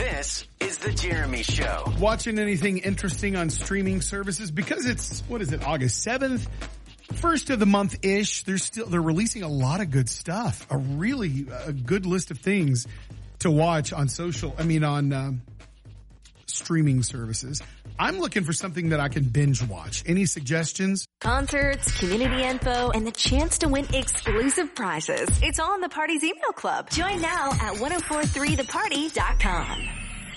This is The Jeremy Show. Watching anything interesting on streaming services? Because it's, August 7th? First of the month-ish. They're releasing a lot of good stuff. A good list of things to watch on streaming services. I'm looking for something that I can binge watch. Any suggestions? Concerts, community info, and the chance to win exclusive prizes. It's all in the Party's email club. Join now at 1043theparty.com.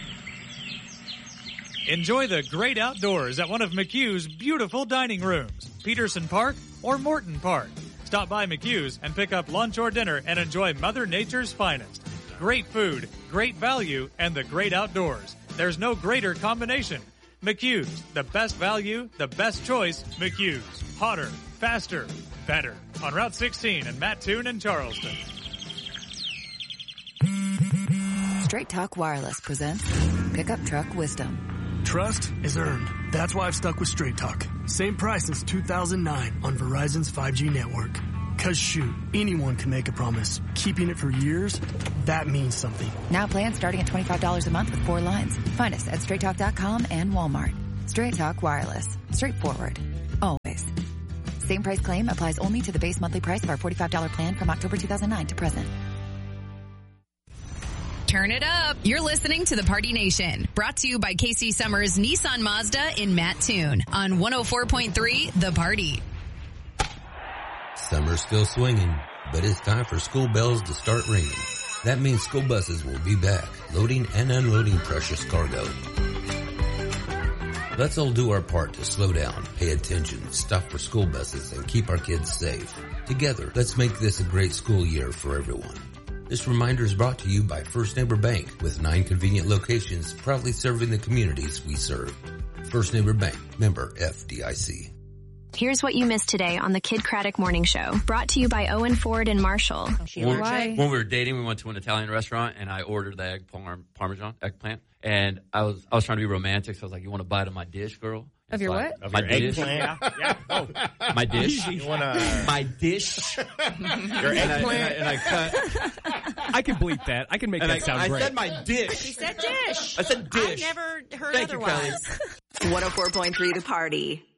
Enjoy the great outdoors at one of McHugh's beautiful dining rooms, Peterson Park or Morton Park. Stop by McHugh's and pick up lunch or dinner and enjoy Mother Nature's finest. Great food, great value, and the great outdoors. There's no greater combination. McHugh's, the best value, the best choice, McHugh's. Hotter, faster, better. On Route 16 in Mattoon and Charleston. Straight Talk Wireless presents Pickup Truck Wisdom. Trust is earned. That's why I've stuck with Straight Talk. Same price since 2009 on Verizon's 5G network. Cause shoot, anyone can make a promise. Keeping it for years, that means something. Now plans starting at $25 a month with 4 lines. Find us at straighttalk.com and Walmart. Straight Talk Wireless. Straightforward. Always. Same price claim applies only to the base monthly price of our $45 plan from October 2009 to present. Turn it up. You're listening to The Party Nation. Brought to you by Casey Summers Nissan Mazda in Mattoon on 104.3 The Party. Summer's still swinging, but it's time for school bells to start ringing. That means school buses will be back, loading and unloading precious cargo. Let's all do our part to slow down, pay attention, stop for school buses, and keep our kids safe. Together, let's make this a great school year for everyone. This reminder is brought to you by First Neighbor Bank, with 9 convenient locations proudly serving the communities we serve. First Neighbor Bank, member FDIC. Here's what you missed today on the Kid Craddock Morning Show. Brought to you by Owen Ford and Marshall. When we were dating, we went to an Italian restaurant, and I ordered the Parmesan eggplant. And I was trying to be romantic, so I was like, "You want to bite of my dish, girl?" Of your what? Of my dish. Yeah. Oh. My dish. You wanna... My dish. Your eggplant. And I cut. I can bleep that. I can make that sound great. I said my dish. He said dish. I said dish. I've never heard Thank otherwise. You, 104.3 The Party.